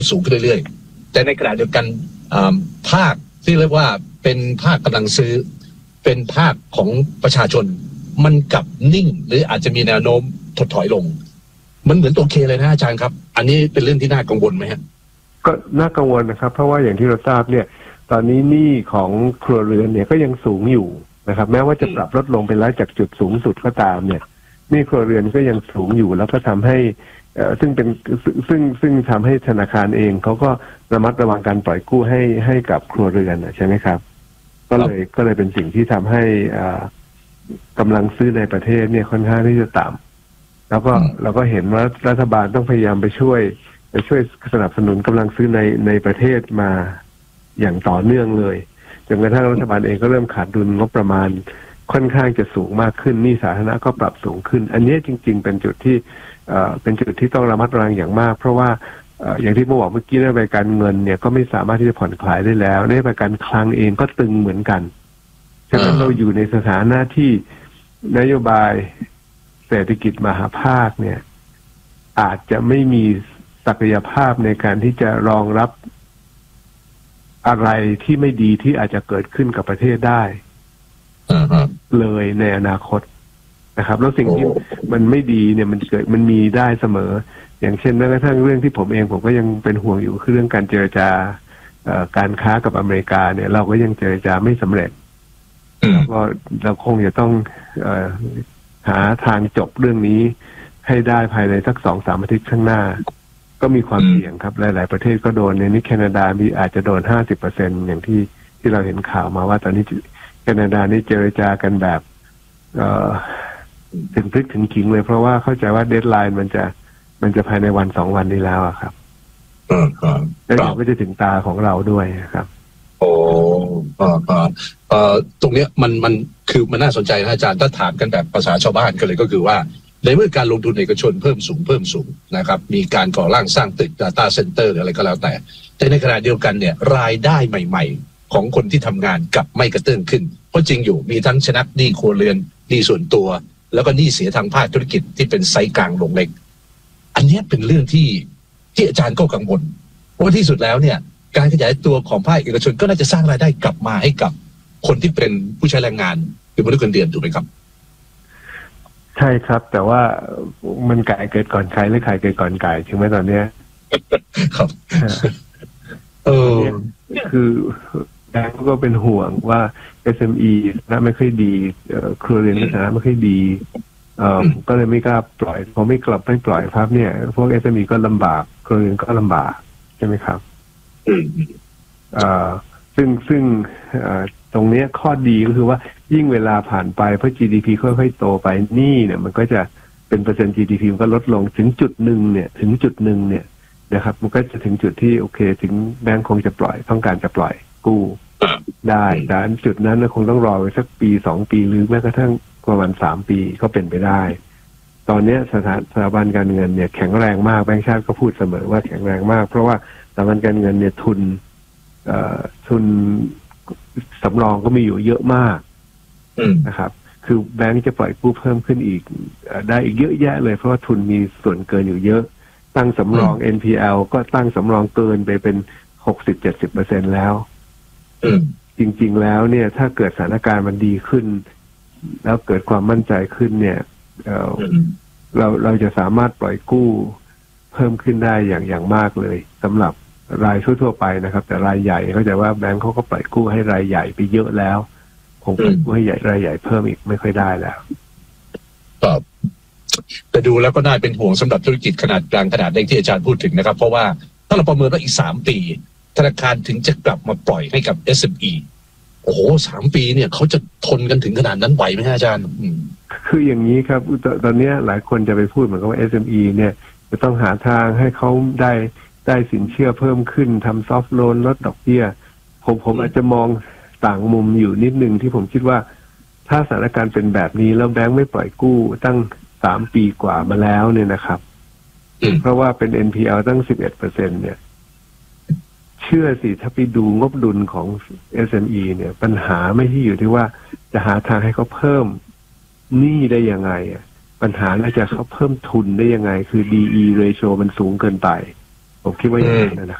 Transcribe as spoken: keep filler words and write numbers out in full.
สูงขึ้นเรื่อยๆแต่ในขณะเดียวกันภาคที่เรียกว่าเป็นภาคกำลังซื้อเป็นภาคของประชาชนมันกลับนิ่งหรืออาจจะมีแนวโน้มถดถอยลงมันเหมือนตัวเคเลยนะอาจารย์ครับอันนี้เป็นเรื่องที่น่ากังวลไหมฮะก็น่ากังวลนะครับเพราะว่าอย่างที่เราทราบเนี่ยตอนนี้หนี้ของครัวเรือนเนี่ยก็ยังสูงอยู่นะครับแม้ว่าจะปรับลดลงไปแล้วจากจุดสูงสุดก็ตามเนี่ยหนี้ครัวเรือนก็ยังสูงอยู่แล้วก็ทำให้ซึ่งเป็นซึ่งซึ่งทำให้ธนาคารเองเขาก็ระมัดระวังการปล่อยกู้ให้ให้กับครัวเรือนใช่ไหมครับก็เลยก็เลยเป็นสิ่งที่ทำให้กำลังซื้อในประเทศเนี่ยค่อนข้างที่จะต่ำแล้วก็เราก็เห็นว่ารัฐบาลต้องพยายามไปช่วยไปช่วยสนับสนุนกำลังซื้อในในประเทศมาอย่างต่อเนื่องเลยจนกระทั่งรัฐบาลเองก็เริ่มขาดดุลงบประมาณค่อนข้างจะสูงมากขึ้นหนี้สาธารณะก็ปรับสูงขึ้นอันนี้จริงๆเป็นจุดที่เป็นจุดที่ต้องระมัดระวังอย่างมากเพราะว่าอย่างที่ผมบอกเมื่อกี้นโยบายการเงินเนี่ยก็ไม่สามารถที่จะผ่อนคลายได้แล้วนโยบายการคลังเองก็ตึงเหมือนกันฉะนั้นเราอยู่ในสถานะที่นโยบายเศรษฐกิจมหาภาคเนี่ยอาจจะไม่มีศักยภาพในการที่จะรองรับอะไรที่ไม่ดีที่อาจจะเกิดขึ้นกับประเทศได้ uh-huh. เลยในอนาคตนะครับแล้วสิ่งที่มันไม่ดีเนี่ยมันเกิดมันมีได้เสมออย่างเช่นแม้กระทั่งเรื่องที่ผมเองผมก็ยังเป็นห่วงอยู่คือเรื่องการเจรจาการค้ากับอเมริกาเนี่ยเราก็ยังเจรจาไม่สำเร็จ uh-huh. แล้วก็เราคงจะต้องเอ่อหาทางจบเรื่องนี้ให้ได้ภายในสักสองสามอาทิตย์ข้างหน้าก็มีความเสี่ยงครับหลายๆประเทศก็โดนในนี้แคนาดามีอาจจะโดน ห้าสิบเปอร์เซ็นต์ อย่างที่ที่เราเห็นข่าวมาว่าตอนนี้แคนาดานี่เจรจากันแบบเอ่อถึงพลิกถึงขิงเลยเพราะว่าเข้าใจว่าเดดไลน์มันจะมันจะภายในวันสองวันนี้แล้วครับอืมครับแล้วเดี๋ยวก็จะถึงตาของเราด้วยครับโอ้อ่าอ่าเอ่อตรงเนี้ยมันมันคือมันน่าสนใจนะอาจารย์ถ้าถามกันแบบภาษาชาวบ้านกันเลยก็คือว่าในเมื่อการลงทุนเอกชนเพิ่มสูงเพิ่มสูงนะครับมีการก่อร่างสร้างตึก Data Center หรืออะไรก็แล้วแต่แต่ในขณะเดียวกันเนี่ยรายได้ใหม่ๆของคนที่ทำงานกับไม่กระเตื้องขึ้นเพราะจริงอยู่มีทั้งชนะหนี้ครัวเรือนหนี้ส่วนตัวแล้วก็หนี้เสียทางภาคธุรกิจที่เป็นไซส์กลางลงเล็กอันนี้เป็นเรื่องที่ที่อาจารย์ก็กังวลเพราะที่สุดแล้วเนี่ยการขยายตัวของภาคเอกชนก็น่าจะสร้างรายได้กลับมาให้กับคนที่เป็นผู้ใช้แรงงานหรือมนุษย์เงินเดือนถูกไหมครับใช่ครับแต่ว่ามันไก่เกิดก่อนไข่หรือไข่เกิดก่อนไก่ใช่ไหมตอนเนี้ยครับเออคือแบงก์ก็เป็นห่วงว่า เอส เอ็ม อี นะไม่ค่อยดีครัวเรือนฐานะไม่ค่อยดีเอ่อก็เลยไม่กล้าปล่อยพอไม่กลับไม่ปล่อยครับเนี่ยพวก เอส เอ็ม อี ก็ลำบากครัวเรือนก็ลำบากใช่ไหมครับเอ่อซึ่งซึ่งตรงนี้ข้อดีก็คือว่ายิ่งเวลาผ่านไปเพราะ จี ดี พี ค่อยๆโตไปหนี้เนี่ยมันก็จะเป็นเปอร์เซ็นต์ จี ดี พี มันก็ลดลงถึงจุดหนึ่งเนี่ยถึงจุดหนึ่งเนี่ยนะครับมันก็จะถึงจุดที่โอเคถึงแบงก์คงจะปล่อยต้องการจะปล่อยกู้ได้แต่จุดนั้นคงต้องรอไปสักปีสองปีหรือแม้กระทั่งประมาณสามปีก็เป็นไปได้ตอนนี้สถานสถาบันการเงินเนี่ยแข็งแรงมากแบงก์ชาติก็พูดเสมอว่าแข็งแรงมากเพราะว่าสถาบันการเงินเนี่ยทุนเอ่อทุนสำรองก็มีอยู่เยอะมากนะครับคือแบงก์จะปล่อยกู้เพิ่มขึ้นอีกได้อีกเยอะแยะเลยเพราะว่าทุนมีส่วนเกินอยู่เยอะตั้งสำรอง เอ็น พี แอล ก็ตั้งสำรองเกินไปเป็น หกสิบถึงเจ็ดสิบเปอร์เซ็นต์ แล้วจริงๆแล้วเนี่ยถ้าเกิดสถานการณ์มันดีขึ้นแล้วเกิดความมั่นใจขึ้นเนี่ยเอ่อเราเราจะสามารถปล่อยกู้เพิ่มขึ้นได้อย่างอย่างมากเลยสำหรับรายทั่วๆไปนะครับแต่รายใหญ่เข้าใจว่าแบงก์เขาก็ปล่อยกู้ให้รายใหญ่ไปเยอะแล้วคงปล่อยกู้ให้ใหญ่รายใหญ่เพิ่มอีกไม่ค่อยได้แล้วครับแต่ดูแล้วก็น่าเป็นห่วงสำหรับธุรกิจขนาดกลางขนาดเล็กที่อาจารย์พูดถึงนะครับเพราะว่าถ้าเราประเมินว่าอีกสามปีธนาคารถึงจะกลับมาปล่อยให้กับ เอส เอ็ม อี โอ้โหสามปีเนี่ยเขาจะทนกันถึงขนาดนั้นไหวไหมอาจารย์คืออย่างนี้ครับตอนนี้หลายคนจะไปพูดเหมือนกับว่า เอส เอ็ม อี เนี่ยจะต้องหาทางให้เขาได้ได้สินเชื่อเพิ่มขึ้นทำซอฟท์โลนลดดอกเบี้ยผมผมอาจจะมองต่างมุมอยู่นิดนึงที่ผมคิดว่าถ้าสถานการณ์เป็นแบบนี้แล้วแบงค์ไม่ปล่อยกู้ตั้งสามปีกว่ามาแล้วเนี่ยนะครับเพราะว่าเป็น เอ็น พี แอล ตั้ง สิบเอ็ดเปอร์เซ็นต์ เนี่ยเชื่อสิถ้าไปดูงบดุลของ เอส เอ็ม อี เนี่ยปัญหาไม่ที่อยู่ที่ว่าจะหาทางให้เขาเพิ่มหนี้ได้ยังไงปัญหาน่าจะเขาเพิ่มทุนได้ยังไงคือ ดี อี ratio มันสูงเกินไปผมคิดว่าอย่างนั้นนะ